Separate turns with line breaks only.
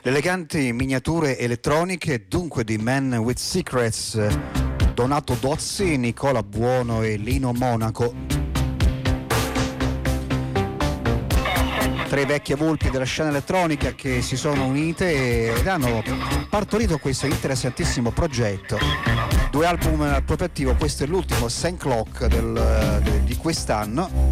Le eleganti miniature elettroniche, dunque di Men with Secrets, Donato Dozzi, Nicola Buono e Lino Monaco. Tre vecchie volpi della scena elettronica che si sono unite ed hanno partorito questo interessantissimo progetto. 2 album al proprio attivo, questo è l'ultimo, St. Clock di quest'anno.